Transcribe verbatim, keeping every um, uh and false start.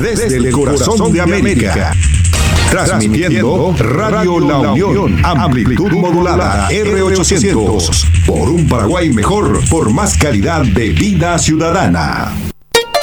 desde el corazón de América. Transmitiendo Radio La Unión, amplitud modulada R ochocientos. Por un Paraguay mejor, por más calidad de vida ciudadana.